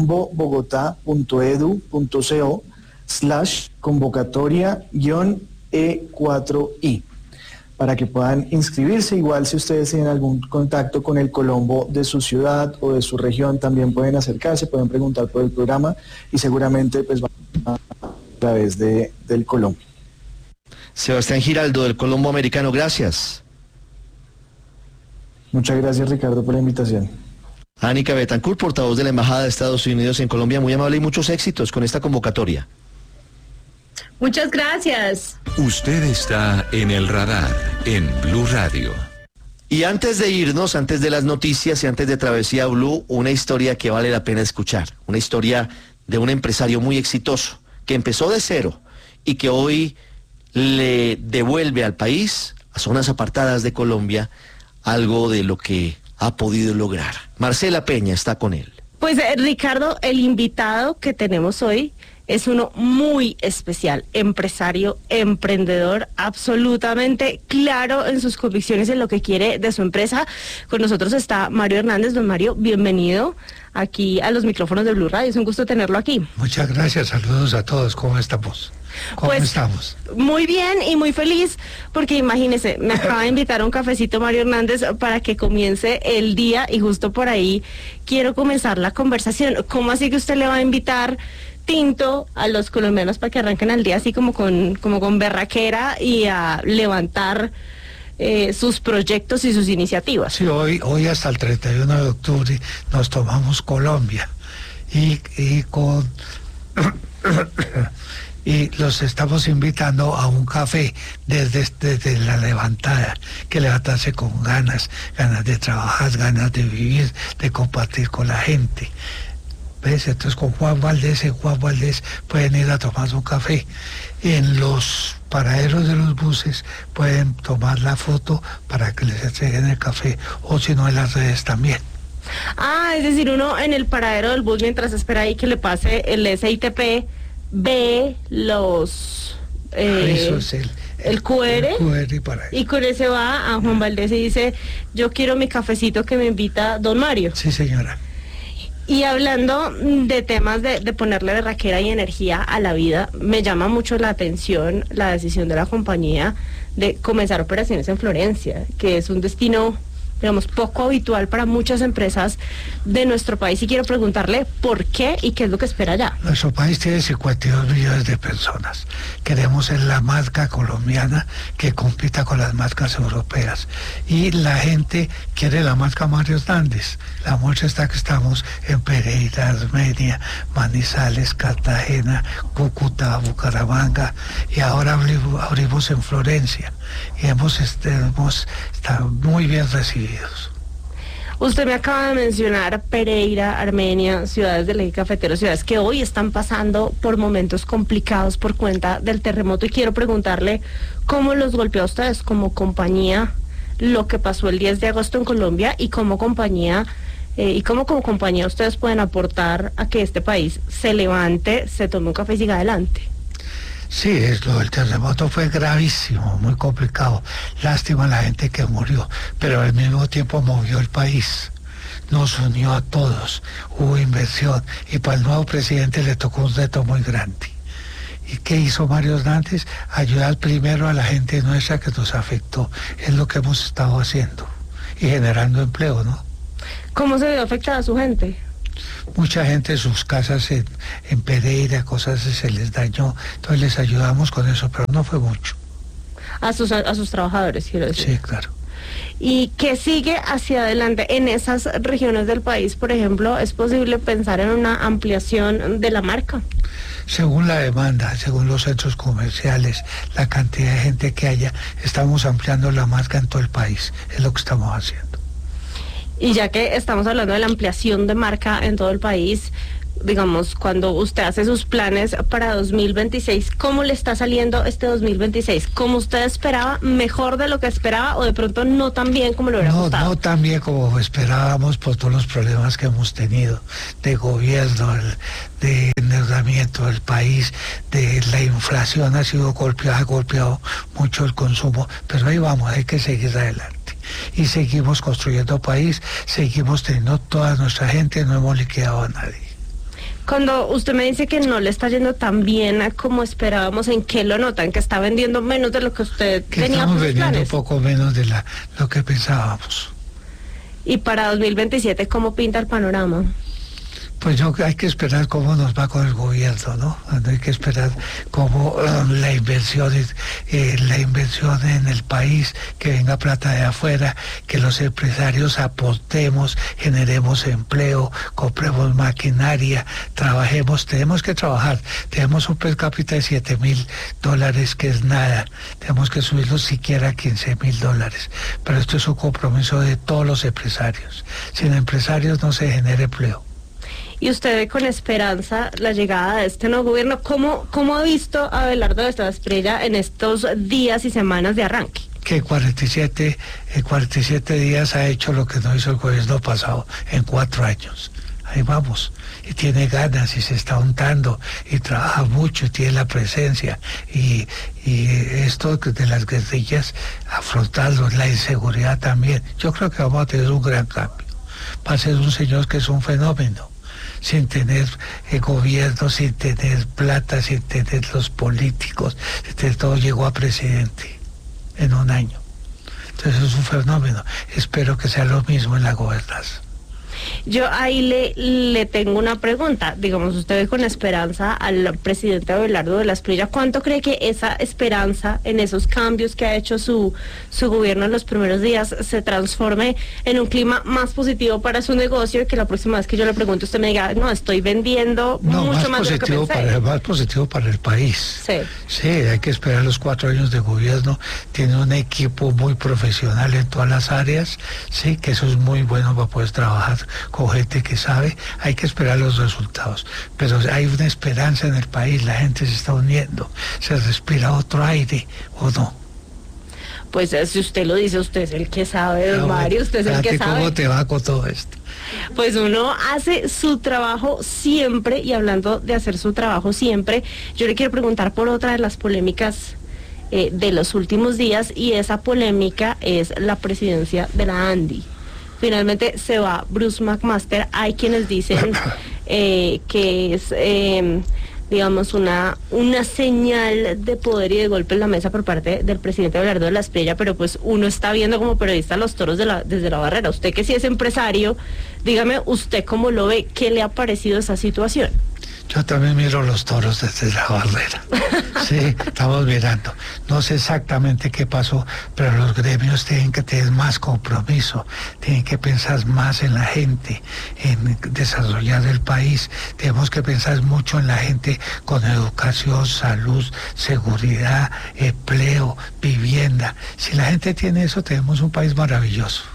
colombobogotá.edu.co/convocatoria-E4I para que puedan inscribirse. Igual si ustedes tienen algún contacto con el Colombo de su ciudad o de su región, también pueden acercarse, pueden preguntar por el programa y seguramente pues van a través del Colombo. Sebastián Giraldo del Colombo Americano, gracias. Muchas gracias, Ricardo, por la invitación. Anica Betancourt, portavoz de la Embajada de Estados Unidos en Colombia, muy amable y muchos éxitos con esta convocatoria. Muchas gracias. Usted está en el radar en Blue Radio. Y antes de irnos, antes de las noticias y antes de Travesía Blue, una historia que vale la pena escuchar. Una historia de un empresario muy exitoso que empezó de cero y que hoy le devuelve al país, a zonas apartadas de Colombia, algo de lo que ha podido lograr. Marcela Peña está con él. Pues Ricardo, el invitado que tenemos hoy es uno muy especial, empresario, emprendedor, absolutamente claro en sus convicciones, en lo que quiere de su empresa. Con nosotros está Mario Hernández. Don Mario, bienvenido aquí a los micrófonos de Blue Radio. Es un gusto tenerlo aquí. Muchas gracias, saludos a todos. ¿Cómo estamos? ¿Cómo estamos? Muy bien y muy feliz, porque imagínese, me acaba de invitar a un cafecito Mario Hernández para que comience el día y justo por ahí quiero comenzar la conversación. ¿Cómo así que usted le va a invitar tinto a los colombianos para que arranquen el día así como con berraquera y a levantar sus proyectos y sus iniciativas? Sí, hoy hasta el 31 de octubre nos tomamos Colombia y los estamos invitando a un café desde la levantada, que levantarse con ganas de trabajar, ganas de vivir, de compartir con la gente. ¿Ves? Entonces en Juan Valdés pueden ir a tomar un café. En los paraderos de los buses pueden tomar la foto para que les entreguen el café, o si no en las redes también. Ah, es decir, uno en el paradero del bus mientras espera ahí que le pase el SITP, ve los eso es el QR y con ese va a Juan Valdés y dice: yo quiero mi cafecito que me invita don Mario. Sí, señora. Y hablando de temas de ponerle berraquera y energía a la vida, me llama mucho la atención la decisión de la compañía de comenzar operaciones en Florencia, que es un destino, digamos, poco habitual para muchas empresas de nuestro país, y quiero preguntarle por qué y qué es lo que espera allá. Nuestro país tiene 52 millones de personas. Queremos ser la marca colombiana que compita con las marcas europeas, y la gente quiere la marca Mario Hernández. La muestra está que estamos en Pereira, Armenia, Manizales, Cartagena, Cúcuta, Bucaramanga, y ahora abrimos en Florencia, y hemos estado muy bien recibidos. Usted me acaba de mencionar Pereira, Armenia, ciudades del eje cafetero, ciudades que hoy están pasando por momentos complicados por cuenta del terremoto, y quiero preguntarle cómo los golpeó a ustedes como compañía lo que pasó el 10 de agosto en Colombia, y como compañía como compañía ustedes pueden aportar a que este país se levante, se tome un café y siga adelante. Sí, el terremoto fue gravísimo, muy complicado. Lástima a la gente que murió, pero al mismo tiempo movió el país. Nos unió a todos, hubo inversión, y para el nuevo presidente le tocó un reto muy grande. ¿Y qué hizo Mario Hernández? Ayudar primero a la gente nuestra que nos afectó. Es lo que hemos estado haciendo y generando empleo, ¿no? ¿Cómo se vio afectada su gente? Mucha gente, sus casas en Pereira, cosas se les dañó, entonces les ayudamos con eso, pero no fue mucho. A sus trabajadores, quiero decir. Sí, claro. ¿Y qué sigue hacia adelante en esas regiones del país? Por ejemplo, ¿es posible pensar en una ampliación de la marca? Según la demanda, según los centros comerciales, la cantidad de gente que haya, estamos ampliando la marca en todo el país, es lo que estamos haciendo. Y ya que estamos hablando de la ampliación de marca en todo el país, digamos, cuando usted hace sus planes para 2026, ¿cómo le está saliendo este 2026? ¿Cómo usted esperaba? ¿Mejor de lo que esperaba o de pronto no tan bien como lo hubiera gustado? No tan bien como esperábamos por todos los problemas que hemos tenido de gobierno, de endeudamiento del país, de la inflación ha golpeado mucho el consumo, pero ahí vamos, hay que seguir adelante. Y seguimos construyendo país, seguimos teniendo toda nuestra gente, no hemos liquidado a nadie. Cuando usted me dice que no le está yendo tan bien como esperábamos, ¿en qué lo notan? ¿Que está vendiendo menos de lo que usted tenía? Estamos vendiendo un poco menos de lo que pensábamos. ¿Y para 2027 cómo pinta el panorama? Pues hay que esperar cómo nos va con el gobierno, ¿no? Hay que esperar cómo la inversión en el país, que venga plata de afuera, que los empresarios aportemos, generemos empleo, compremos maquinaria, trabajemos, tenemos que trabajar. Tenemos un per cápita de $7,000, que es nada. Tenemos que subirlo siquiera a $15,000. Pero esto es un compromiso de todos los empresarios. Sin empresarios no se genera empleo. Y usted ve con esperanza la llegada de este nuevo gobierno. ¿Cómo ha visto a Abelardo de Esteban Asprilla en estos días y semanas de arranque? Que en 47 días ha hecho lo que no hizo el gobierno pasado en 4 años. Ahí vamos. Y tiene ganas y se está untando y trabaja mucho y tiene la presencia. Y esto de las guerrillas, afrontarlo, la inseguridad también. Yo creo que vamos a tener un gran cambio. Va a ser un señor que es un fenómeno. Sin tener gobierno, sin tener plata, sin tener los políticos, todo llegó a presidente en 1 año. Entonces es un fenómeno. Espero que sea lo mismo en la gobernanza. Yo ahí le tengo una pregunta. Digamos, usted ve con esperanza al presidente Abelardo de la Asprilla. ¿Cuánto cree que esa esperanza en esos cambios que ha hecho su gobierno en los primeros días se transforme en un clima más positivo para su negocio, y que la próxima vez que yo le pregunte usted me diga, no, estoy vendiendo mucho más de lo que pensé? Más positivo para el país. Sí, hay que esperar los 4 años de gobierno. Tiene un equipo muy profesional en todas las áreas, sí, que eso es muy bueno para poder trabajar con gente que sabe. Hay que esperar los resultados, pero hay una esperanza en el país, la gente se está uniendo, se respira otro aire, ¿o no? Pues si usted lo dice, usted es el que sabe, don Mario, usted es el que sabe. ¿Cómo te va con todo esto? Pues uno hace su trabajo siempre, y hablando de hacer su trabajo siempre, yo le quiero preguntar por otra de las polémicas de los últimos días, y esa polémica es la presidencia de la ANDI. Finalmente se va Bruce McMaster. Hay quienes dicen que es, digamos, una señal de poder y de golpe en la mesa por parte del presidente Abelardo de la Asprilla, pero pues uno está viendo como periodista los toros desde la barrera. Usted que sí es empresario, dígame usted cómo lo ve, ¿qué le ha parecido esa situación? Yo también miro los toros desde la barrera. Sí, estamos mirando. No sé exactamente qué pasó, pero los gremios tienen que tener más compromiso, tienen que pensar más en la gente, en desarrollar el país. Tenemos que pensar mucho en la gente con educación, salud, seguridad, empleo, vivienda. Si la gente tiene eso, tenemos un país maravilloso.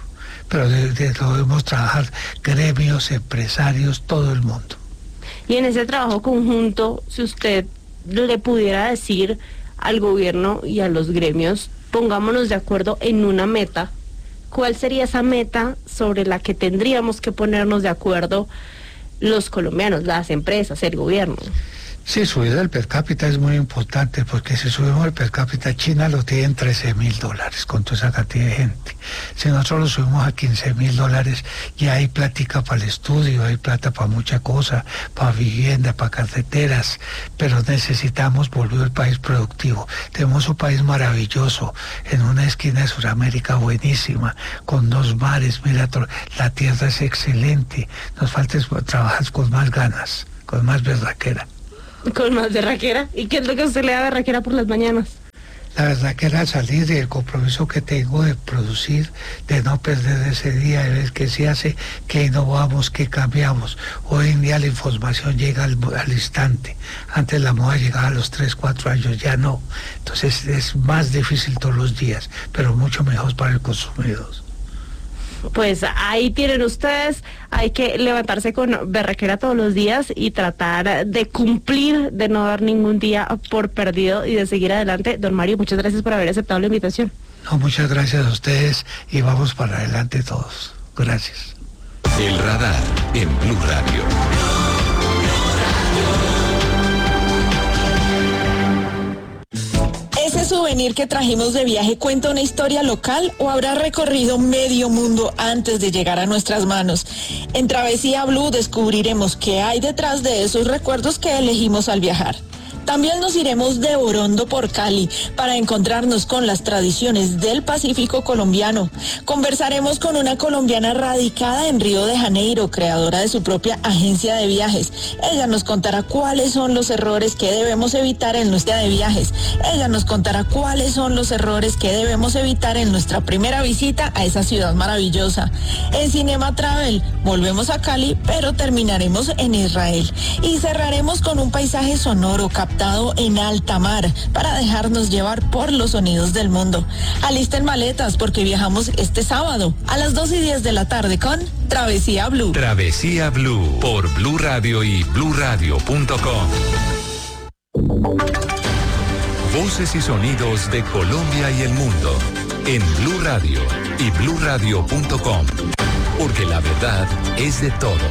pero debemos trabajar gremios, empresarios, todo el mundo. Y en ese trabajo conjunto, si usted le pudiera decir al gobierno y a los gremios, pongámonos de acuerdo en una meta, ¿cuál sería esa meta sobre la que tendríamos que ponernos de acuerdo los colombianos, las empresas, el gobierno? Sí, subir el per cápita es muy importante, porque si subimos el per cápita, China lo tiene en $13.000 con toda esa cantidad de gente. Si nosotros lo subimos a $15.000, ya hay plática para el estudio, hay plata para mucha cosa, para vivienda, para carreteras, pero necesitamos volver al país productivo. Tenemos un país maravilloso, en una esquina de Sudamérica buenísima, con 2 mares, mira, la tierra es excelente, nos falta trabajar con más ganas, con más berraquera. Con más berraquera. ¿Y qué es lo que a usted le da berraquera por las mañanas? La berraquera salir del compromiso que tengo de producir, de no perder ese día, de ver qué se hace, qué innovamos, qué cambiamos. Hoy en día la información llega al instante. Antes la moda llegaba a los 3, 4 años, ya no. Entonces es más difícil todos los días, pero mucho mejor para el consumidor. Pues ahí tienen ustedes, hay que levantarse con berraquera todos los días y tratar de cumplir, de no dar ningún día por perdido y de seguir adelante. Don Mario, muchas gracias por haber aceptado la invitación. No, muchas gracias a ustedes y vamos para adelante todos. Gracias. El Radar en Blue Radio. ¿Ese souvenir que trajimos de viaje cuenta una historia local o habrá recorrido medio mundo antes de llegar a nuestras manos? En Travesía Blue descubriremos qué hay detrás de esos recuerdos que elegimos al viajar. También nos iremos de Orondo por Cali para encontrarnos con las tradiciones del Pacífico colombiano. Conversaremos con una colombiana radicada en Río de Janeiro, creadora de su propia agencia de viajes. Ella nos contará cuáles son los errores que debemos evitar en nuestra de viajes. Ella nos contará cuáles son los errores que debemos evitar en nuestra primera visita a esa ciudad maravillosa. En Cinema Travel volvemos a Cali, pero terminaremos en Israel. Y cerraremos con un paisaje sonoro captado en alta mar para dejarnos llevar por los sonidos del mundo. Alisten maletas porque viajamos este sábado a las 2:10 de la tarde con Travesía Blue. Travesía Blue por Blue Radio y BlueRadio.com. Voces y sonidos de Colombia y el mundo en Blue Radio y BlueRadio.com, porque la verdad es de todos.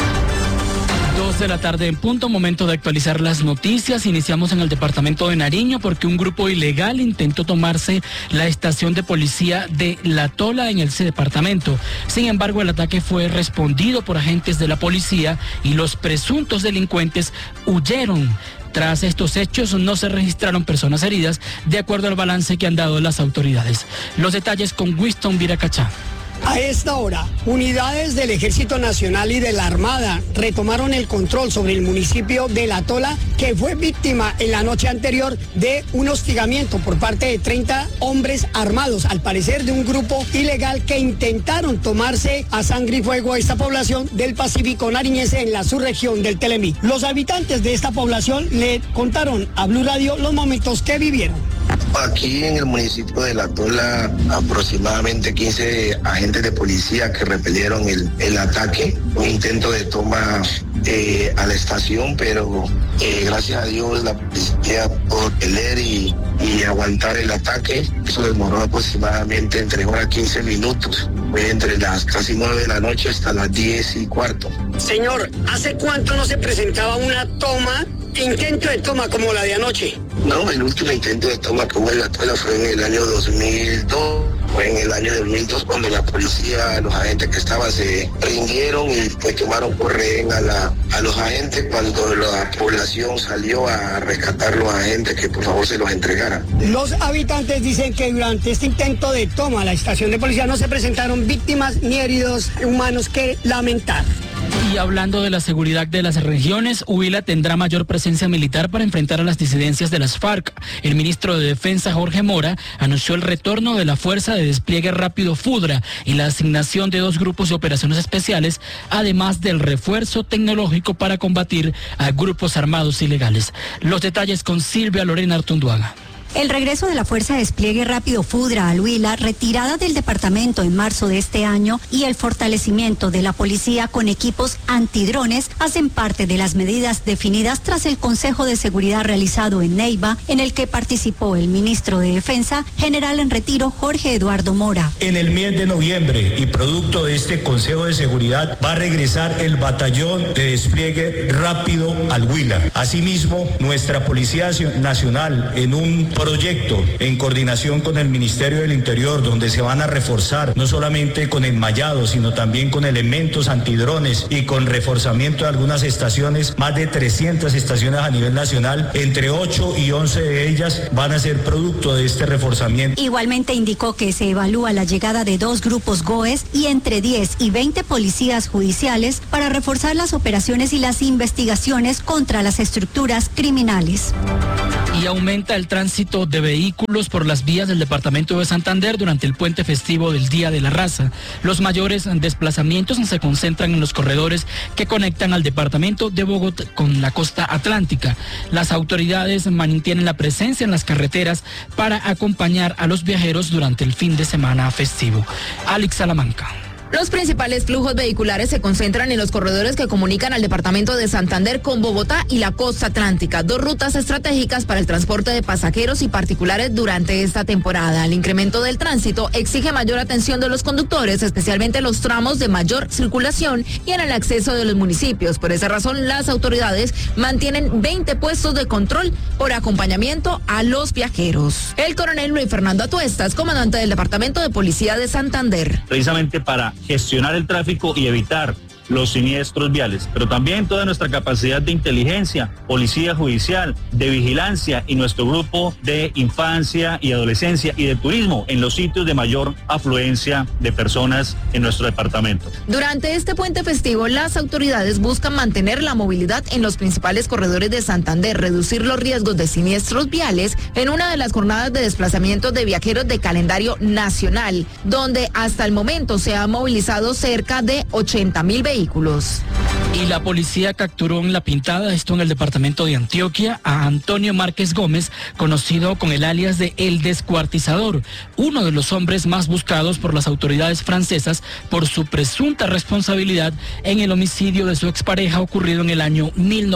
2 de la tarde en punto, momento de actualizar las noticias. Iniciamos en el departamento de Nariño porque un grupo ilegal intentó tomarse la estación de policía de La Tola en ese departamento. Sin embargo, el ataque fue respondido por agentes de la policía y los presuntos delincuentes huyeron. Tras estos hechos no se registraron personas heridas, de acuerdo al balance que han dado las autoridades. Los detalles con Winston Viracachá. A esta hora, unidades del Ejército Nacional y de la Armada retomaron el control sobre el municipio de La Tola, que fue víctima en la noche anterior de un hostigamiento por parte de 30 hombres armados, al parecer de un grupo ilegal que intentaron tomarse a sangre y fuego a esta población del Pacífico nariñense en la subregión del Telemí. Los habitantes de esta población le contaron a Blue Radio los momentos que vivieron. Aquí en el municipio de La Tola, aproximadamente 15 agentes de policía que repelieron el ataque, un intento de toma a la estación, pero gracias a Dios la policía pudo pelear y aguantar el ataque. Eso demoró aproximadamente entre 1 a 15 minutos, fue entre las casi 9 de la noche hasta las 10:15. Señor, ¿hace cuánto no se presentaba una toma, intento de toma como la de anoche? No, el último intento de toma que hubo en La Tola fue en el año 2002. Fue en el año 2002 cuando la policía, los agentes que estaban se rindieron y pues tomaron por rehén a los agentes cuando la población salió a rescatar a los agentes que por favor se los entregaran. Los habitantes dicen que durante este intento de toma a la estación de policía no se presentaron víctimas ni heridos humanos que lamentar. Y hablando de la seguridad de las regiones, Huila tendrá mayor presencia militar para enfrentar a las disidencias de las FARC. El ministro de Defensa, Jorge Mora, anunció el retorno de la Fuerza de Despliegue Rápido FUDRA y la asignación de 2 grupos de operaciones especiales, además del refuerzo tecnológico para combatir a grupos armados ilegales. Los detalles con Silvia Lorena Artunduaga. El regreso de la Fuerza de Despliegue Rápido FUDRA al Huila, retirada del departamento en marzo de este año, y el fortalecimiento de la policía con equipos antidrones hacen parte de las medidas definidas tras el Consejo de Seguridad realizado en Neiva, en el que participó el ministro de Defensa, general en retiro Jorge Eduardo Mora. En el mes de noviembre y producto de este Consejo de Seguridad va a regresar el batallón de despliegue rápido al Huila. Asimismo, nuestra Policía Nacional, en un proyecto en coordinación con el Ministerio del Interior, donde se van a reforzar no solamente con enmayados, sino también con elementos antidrones y con reforzamiento de algunas estaciones, más de 300 estaciones a nivel nacional, entre 8 y 11 de ellas van a ser producto de este reforzamiento. Igualmente indicó que se evalúa la llegada de 2 grupos GOES y entre 10 y 20 policías judiciales para reforzar las operaciones y las investigaciones contra las estructuras criminales. Y aumenta el tránsito de vehículos por las vías del departamento de Santander durante el puente festivo del Día de la Raza. Los mayores desplazamientos se concentran en los corredores que conectan al departamento de Bogotá con la costa atlántica. Las autoridades mantienen la presencia en las carreteras para acompañar a los viajeros durante el fin de semana festivo. Alex Salamanca. Los principales flujos vehiculares se concentran en los corredores que comunican al departamento de Santander con Bogotá y la costa atlántica, 2 rutas estratégicas para el transporte de pasajeros y particulares durante esta temporada. El incremento del tránsito exige mayor atención de los conductores, especialmente en los tramos de mayor circulación y en el acceso de los municipios. Por esa razón, las autoridades mantienen 20 puestos de control por acompañamiento a los viajeros. El coronel Luis Fernando Atuestas, comandante del Departamento de Policía de Santander. Precisamente para gestionar el tráfico y evitar los siniestros viales, pero también toda nuestra capacidad de inteligencia, policía judicial, de vigilancia y nuestro grupo de infancia y adolescencia y de turismo en los sitios de mayor afluencia de personas en nuestro departamento. Durante este puente festivo, las autoridades buscan mantener la movilidad en los principales corredores de Santander, reducir los riesgos de siniestros viales en una de las jornadas de desplazamiento de viajeros de calendario nacional, donde hasta el momento se han movilizado cerca de 80.000 vehículos. Y la policía capturó en La Pintada, esto en el departamento de Antioquia, a Antonio Márquez Gómez, conocido con el alias de El Descuartizador, uno de los hombres más buscados por las autoridades francesas por su presunta responsabilidad en el homicidio de su expareja ocurrido en el año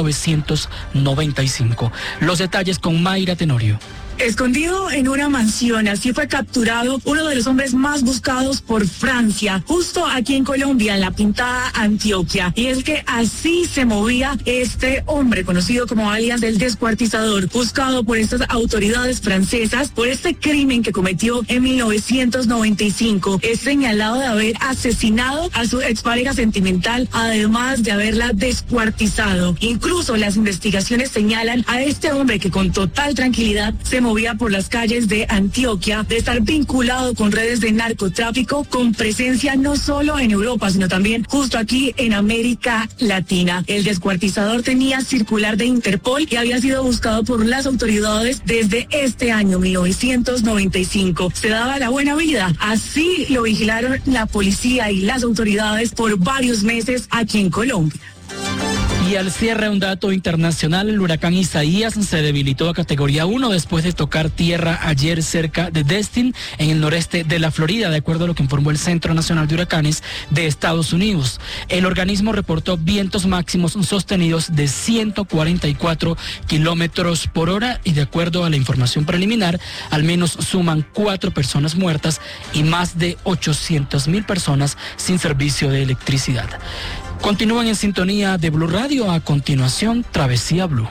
1995. Los detalles con Mayra Tenorio. Escondido en una mansión, así fue capturado uno de los hombres más buscados por Francia, justo aquí en Colombia, en La Pintada, Antioquia. Y es que así se movía este hombre, conocido como alias del Descuartizador, buscado por estas autoridades francesas por este crimen que cometió en 1995. Es señalado de haber asesinado a su expareja sentimental, además de haberla descuartizado. Incluso las investigaciones señalan a este hombre que con total tranquilidad se movía por las calles de Antioquia, de estar vinculado con redes de narcotráfico, con presencia no solo en Europa, sino también justo aquí en América Latina. El Descuartizador tenía circular de Interpol y había sido buscado por las autoridades desde este año 1995. Se daba la buena vida. Así lo vigilaron la policía y las autoridades por varios meses aquí en Colombia. Y al cierre, un dato internacional: el huracán Isaías se debilitó a categoría 1 después de tocar tierra ayer cerca de Destin, en el noreste de la Florida, de acuerdo a lo que informó el Centro Nacional de Huracanes de Estados Unidos. El organismo reportó vientos máximos sostenidos de 144 kilómetros por hora y, de acuerdo a la información preliminar, al menos suman 4 personas muertas y más de 800.000 personas sin servicio de electricidad. Continúan en sintonía de Blue Radio. A continuación, Travesía Blue.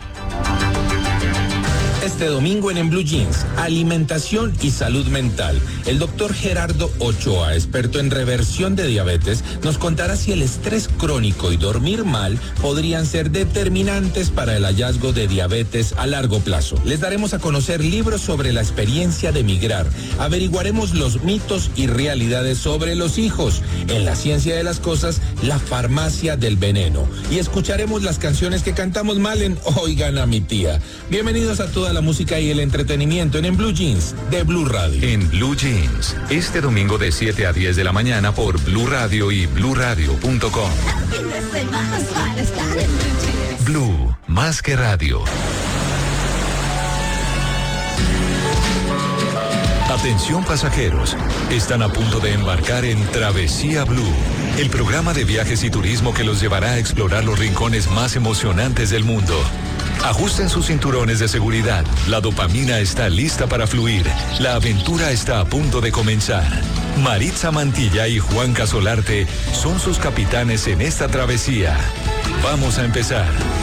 Este domingo en Blue Jeans, alimentación y salud mental. El doctor Gerardo Ochoa, experto en reversión de diabetes, nos contará si el estrés crónico y dormir mal podrían ser determinantes para el hallazgo de diabetes a largo plazo. Les daremos a conocer libros sobre la experiencia de migrar. Averiguaremos los mitos y realidades sobre los hijos. En la ciencia de las cosas, la farmacia del veneno. Y escucharemos las canciones que cantamos mal en Oigan a mi tía. Bienvenidos a toda la música y el entretenimiento en Blue Jeans de Blue Radio. En Blue Jeans, este domingo de 7 a 10 de la mañana por Blue Radio y BlueRadio.com. Blue, más que radio. Atención pasajeros, están a punto de embarcar en Travesía Blue, el programa de viajes y turismo que los llevará a explorar los rincones más emocionantes del mundo. Ajusten sus cinturones de seguridad, la dopamina está lista para fluir, la aventura está a punto de comenzar. Maritza Mantilla y Juan Casolarte son sus capitanes en esta travesía. Vamos a empezar.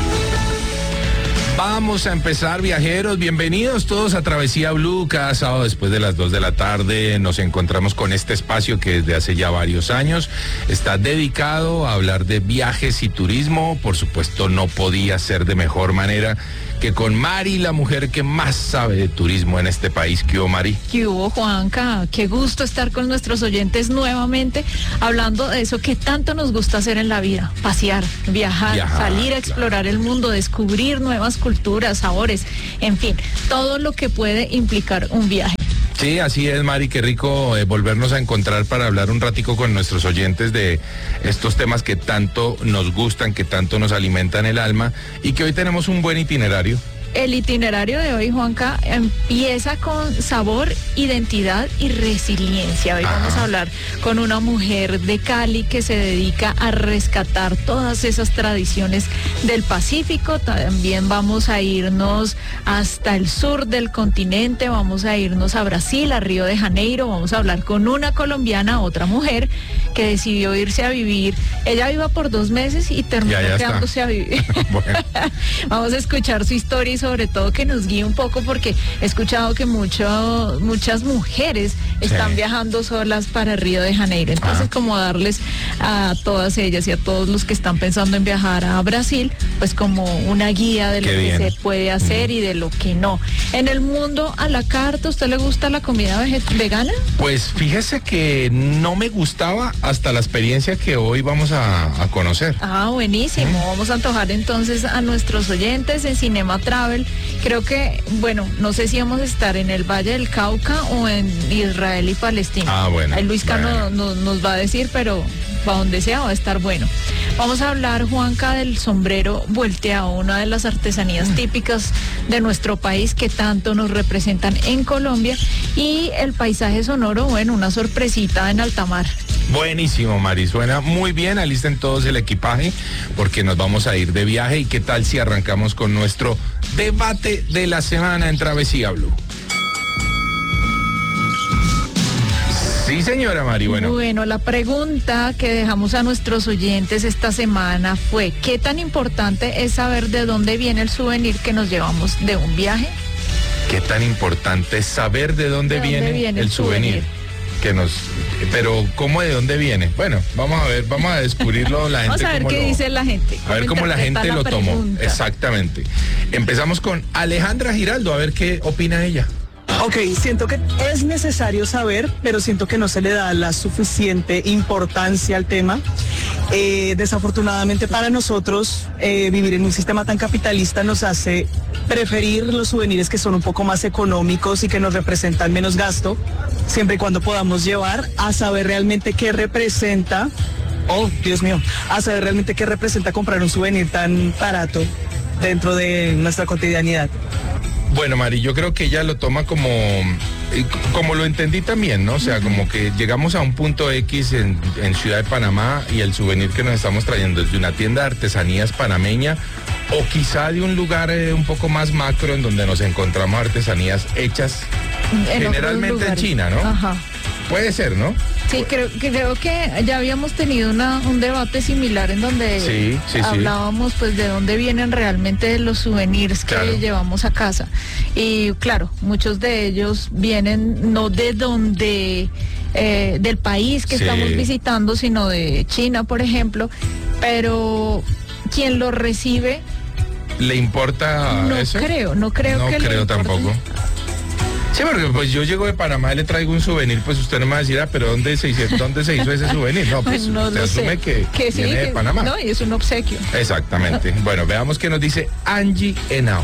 Vamos a empezar, viajeros. Bienvenidos todos a Travesía Blue. Cada sábado después de las 2 de la tarde nos encontramos con este espacio que desde hace ya varios años está dedicado a hablar de viajes y turismo. Por supuesto, no podía ser de mejor manera que con Mari, la mujer que más sabe de turismo en este país. ¿Qué hubo, Mari? ¿Qué hubo, Juanca? Qué gusto estar con nuestros oyentes nuevamente hablando de eso que tanto nos gusta hacer en la vida: pasear, viajar, salir a explorar el mundo, descubrir nuevas culturas, sabores, en fin, todo lo que puede implicar un viaje. Sí, así es, Mari, qué rico volvernos a encontrar para hablar un ratico con nuestros oyentes de estos temas que tanto nos gustan, que tanto nos alimentan el alma y que hoy tenemos un buen itinerario. El itinerario de hoy, Juanca, empieza con sabor, identidad y resiliencia. Hoy vamos a hablar con una mujer de Cali que se dedica a rescatar todas esas tradiciones del Pacífico. También vamos a irnos hasta el sur del continente, vamos a irnos a Brasil, a Río de Janeiro. Vamos a hablar con una colombiana, otra mujer que decidió irse a vivir. Ella iba por 2 meses y terminó quedándose a vivir. Vamos a escuchar su historia y sobre todo que nos guíe un poco, porque he escuchado que muchas mujeres están viajando solas para Río de Janeiro. Entonces, como darles a todas ellas y a todos los que están pensando en viajar a Brasil, pues como una guía de lo que se puede hacer y de lo que no. En el mundo a la carta, ¿usted le gusta la comida vegana? Pues fíjese que no me gustaba hasta la experiencia que hoy vamos a conocer. Ah, buenísimo. Vamos a antojar entonces a nuestros oyentes en Cinema Travel. Creo que, bueno, no sé si vamos a estar en el Valle del Cauca o en Israel y Palestina. Ah, bueno. Ahí Luis Cano nos va a decir, pero para donde sea va a estar bueno. Vamos a hablar, Juanca, del sombrero volteado, una de las artesanías típicas de nuestro país que tanto nos representan en Colombia, y el paisaje sonoro, bueno, una sorpresita en alta mar. Buenísimo, Mari, suena muy bien. Alisten todos el equipaje porque nos vamos a ir de viaje. ¿Y qué tal si arrancamos con nuestro debate de la semana en Travesía Blue? Sí, señora Mari, Bueno, la pregunta que dejamos a nuestros oyentes esta semana fue: ¿qué tan importante es saber de dónde viene el souvenir que nos llevamos de un viaje? ¿Qué tan importante es saber de dónde viene el souvenir? Pero ¿cómo, de dónde viene? Bueno, vamos a descubrirlo la gente. Vamos a ver qué dice la gente. A ver cómo la gente lo tomó. Exactamente. Empezamos con Alejandra Giraldo, a ver qué opina ella. Ok, siento que es necesario saber, pero siento que no se le da la suficiente importancia al tema. Desafortunadamente para nosotros, vivir en un sistema tan capitalista nos hace preferir los souvenirs que son un poco más económicos y que nos representan menos gasto, siempre y cuando podamos llevar a saber realmente qué representa, a saber realmente qué representa comprar un souvenir tan barato dentro de nuestra cotidianidad. Bueno, Mari, yo creo que ella lo toma como lo entendí también, ¿no? O sea, como que llegamos a un punto X en Ciudad de Panamá y el souvenir que nos estamos trayendo es de una tienda de artesanías panameña o quizá de un lugar un poco más macro en donde nos encontramos artesanías hechas generalmente en China, ¿no? Ajá. Puede ser, ¿no? Sí, creo que ya habíamos tenido un debate similar en donde hablábamos pues de dónde vienen realmente los souvenirs que llevamos a casa. Y claro, muchos de ellos vienen no de donde del país que estamos visitando, sino de China, por ejemplo, pero quien lo recibe ¿le importa eso? No creo tampoco. Sí, porque pues yo llego de Panamá y le traigo un souvenir, pues usted no me va a decir, pero ¿dónde se hizo ese souvenir? No, pues no, usted asume que viene de Panamá. No, y es un obsequio. Exactamente. Bueno, veamos qué nos dice Angie Henao.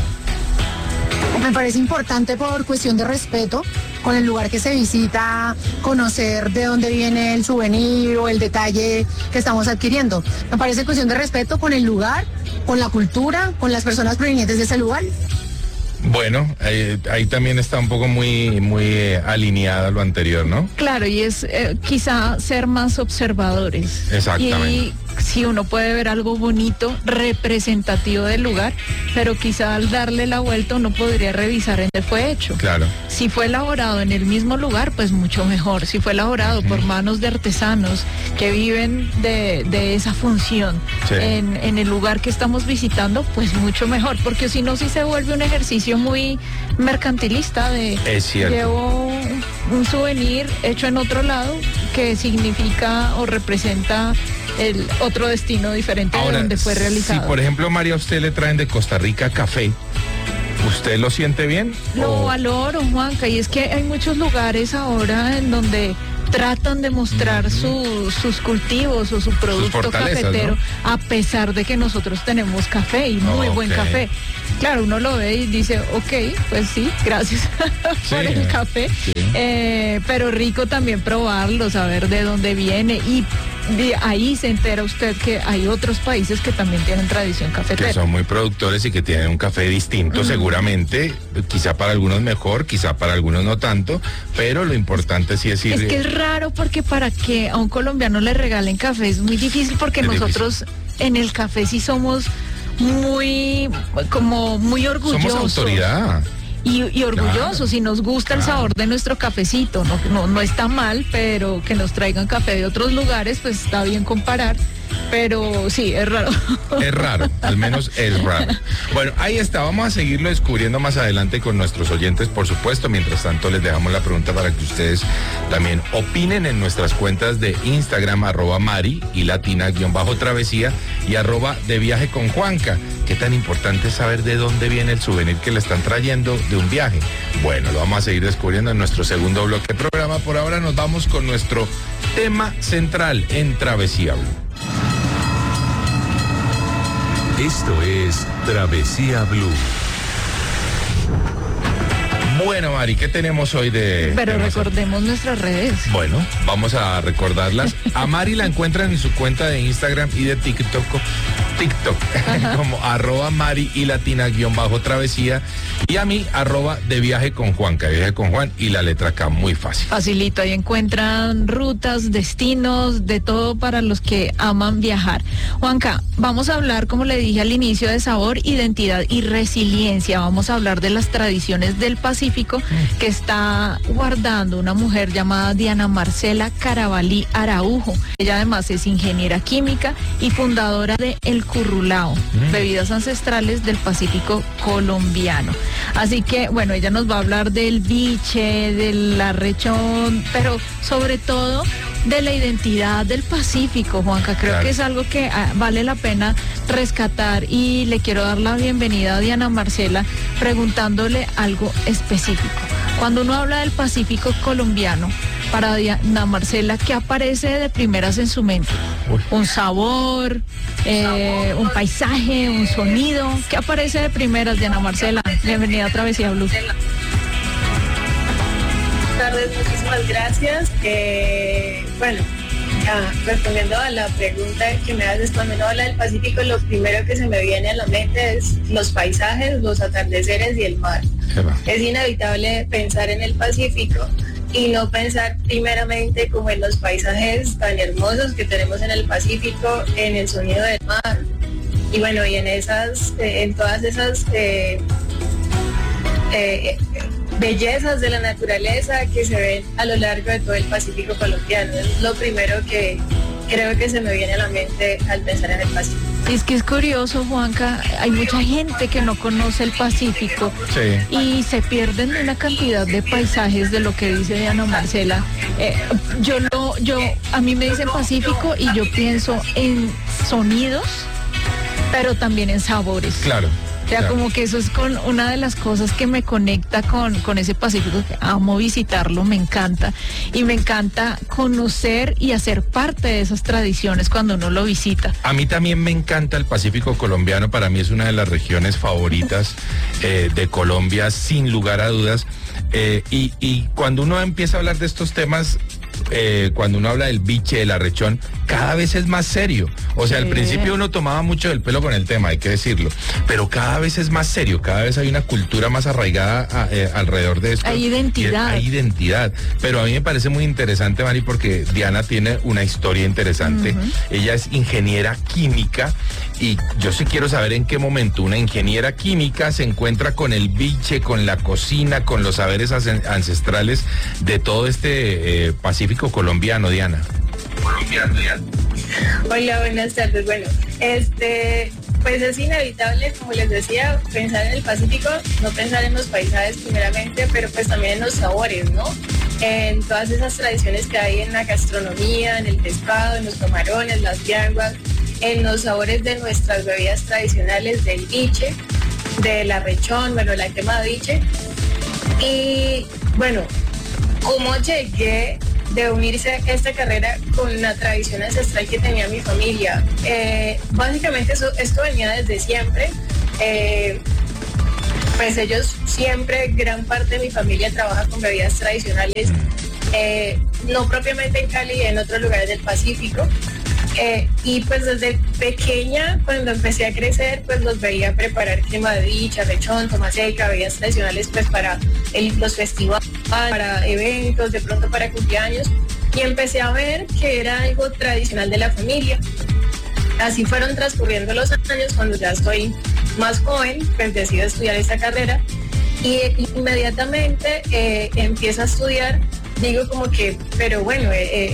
Me parece importante por cuestión de respeto con el lugar que se visita, conocer de dónde viene el souvenir o el detalle que estamos adquiriendo. Me parece cuestión de respeto con el lugar, con la cultura, con las personas provenientes de ese lugar. Bueno, ahí también está un poco muy alineada lo anterior, ¿no? Claro, y es quizá ser más observadores. Exactamente. Y si uno puede ver algo bonito, representativo del lugar, pero quizá al darle la vuelta uno podría revisar en qué fue hecho. Claro. Si fue elaborado en el mismo lugar, pues mucho mejor. Si fue elaborado por manos de artesanos que viven de esa función en el lugar que estamos visitando, pues mucho mejor, porque si no, sí se vuelve un ejercicio muy mercantilista de es cierto. Llevo un souvenir hecho en otro lado que significa o representa el otro destino diferente. Ahora, de donde fue realizado. Si por ejemplo, María, a usted le traen de Costa Rica café, ¿usted lo siente bien? Lo valoro, Juanca, y es que hay muchos lugares ahora en donde tratan de mostrar sus cultivos o su producto cafetero, ¿no? A pesar de que nosotros tenemos café y muy buen café. Claro, uno lo ve y dice, ok, pues sí, gracias por el café, pero rico también probarlo, saber de dónde viene, y de ahí se entera usted que hay otros países que también tienen tradición cafetera. Que son muy productores y que tienen un café distinto, seguramente, quizá para algunos mejor, quizá para algunos no tanto, pero lo importante sí es ir... Es que es raro, porque para que a un colombiano le regalen café es muy difícil, porque nosotros en el café sí somos muy orgullosos. Somos autoridad. Y orgullosos, y nos gusta el sabor de nuestro cafecito, no está mal, pero que nos traigan café de otros lugares, pues está bien comparar, pero sí, es raro. Es raro, al menos es raro. Bueno, ahí está, vamos a seguirlo descubriendo más adelante con nuestros oyentes, por supuesto. Mientras tanto, les dejamos la pregunta para que ustedes también opinen en nuestras cuentas de Instagram, @Mari y Latina_Travesía y @DeViajeConJuanca. ¿Qué tan importante es saber de dónde viene el souvenir que le están trayendo de un viaje? Bueno, lo vamos a seguir descubriendo en nuestro segundo bloque de programa. Por ahora nos vamos con nuestro tema central en Travesía Blue. Esto es Travesía Blue. Bueno, Mari, ¿qué tenemos hoy de...? Pero recordemos nuestras redes. Bueno, vamos a recordarlas. A Mari la encuentran en su cuenta de Instagram y de TikTok como @Mari y Latina_Travesía, y a mí @DeViajeConJuanca, de viaje con Juan y la letra K, muy fácil. Facilito, ahí encuentran rutas, destinos, de todo para los que aman viajar. Juanca, vamos a hablar, como le dije al inicio, de sabor, identidad y resiliencia. Vamos a hablar de las tradiciones del Pacífico que está guardando una mujer llamada Diana Marcela Carabalí Araujo. Ella además es ingeniera química y fundadora de El Currulao, bebidas ancestrales del Pacífico colombiano. Así que, bueno, ella nos va a hablar del biche, del arrechón, pero sobre todo de la identidad del Pacífico, Juanca. Creo que es algo que vale la pena rescatar, y le quiero dar la bienvenida a Diana Marcela preguntándole algo específico. Cuando uno habla del Pacífico colombiano, para Diana Marcela, ¿qué aparece de primeras en su mente? Un sabor, un paisaje, un sonido. ¿Qué aparece de primeras, Diana Marcela? Bienvenida a Travesía Blue. Buenas tardes, muchísimas gracias. Respondiendo a la pregunta que me haces, cuando uno habla del Pacífico, lo primero que se me viene a la mente es los paisajes, los atardeceres y el mar. Es inevitable pensar en el Pacífico y no pensar primeramente como en los paisajes tan hermosos que tenemos en el Pacífico, en el sonido del mar, y bueno, y en todas esas bellezas de la naturaleza que se ven a lo largo de todo el Pacífico colombiano. Es lo primero que creo que se me viene a la mente al pensar en el Pacífico. Es que es curioso, Juanca, hay mucha gente que no conoce el Pacífico y se pierden de una cantidad de paisajes de lo que dice Diana Marcela. A mí me dicen Pacífico y yo pienso en sonidos, pero también en sabores. Claro. O sea, como que eso es con una de las cosas que me conecta con ese Pacífico, que amo visitarlo, me encanta. Y me encanta conocer y hacer parte de esas tradiciones cuando uno lo visita. A mí también me encanta el Pacífico colombiano, para mí es una de las regiones favoritas de Colombia, sin lugar a dudas. Y cuando uno empieza a hablar de estos temas, cuando uno habla del biche, del arrechón, cada vez es más serio. O sea, al principio uno tomaba mucho del pelo con el tema, hay que decirlo, pero cada vez es más serio, cada vez hay una cultura más arraigada alrededor de esto. Hay identidad. Hay identidad, pero a mí me parece muy interesante, Mari, porque Diana tiene una historia interesante. Ella es ingeniera química y yo sí quiero saber en qué momento una ingeniera química se encuentra con el biche, con la cocina, con los saberes ancestrales de todo este Pacífico colombiano, Diana. Hola, buenas tardes. Bueno, pues es inevitable, como les decía, pensar en el Pacífico, no pensar en los paisajes primeramente, pero pues también en los sabores, ¿no? En todas esas tradiciones que hay en la gastronomía, en el pescado, en los camarones, las yanguas, en los sabores de nuestras bebidas tradicionales, del biche, del arrechón, bueno, la crema de biche. Y bueno, ¿cómo llegué de unirse a esta carrera con la tradición ancestral que tenía mi familia? Básicamente esto venía desde siempre. Pues ellos siempre, gran parte de mi familia trabaja con bebidas tradicionales, no propiamente en Cali, en otros lugares del Pacífico. Y pues desde pequeña, cuando empecé a crecer, pues los veía preparar crema de biche, arrechón, tomaseca, bebidas tradicionales pues para los festivales, para eventos, de pronto para cumpleaños, y empecé a ver que era algo tradicional de la familia. Así fueron transcurriendo los años. Cuando ya estoy más joven, pues decido estudiar esta carrera y inmediatamente empiezo a estudiar, digo como que, pero bueno,